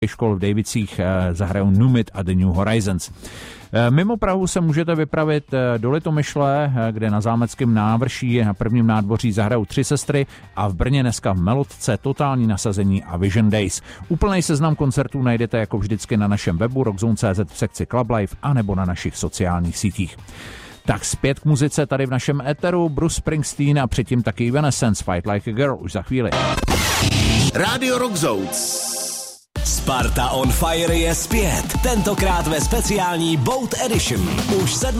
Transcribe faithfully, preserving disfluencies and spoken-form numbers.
škol v Davicích zahrajou Numit a The New Horizons. Mimo Prahu se můžete vypravit do Litomyšle, kde na Zámeckém návrší na prvním nádvoří zahrajou Tři sestry a v Brně dneska v Melodce totální nasazení a Vision Days. Úplný seznam koncertů najdete jako vždycky na našem webu rockzone tečka cé zet v sekci Club Life a nebo na našich sociálních sítích. Tak zpět k muzice tady v našem éteru, Bruce Springsteen a předtím taky Evanescence, Fight Like a Girl už za chvíli. Rádio Rockzone. Sparta on Fire je zpět, tentokrát ve speciální Boat Edition. Už sedmého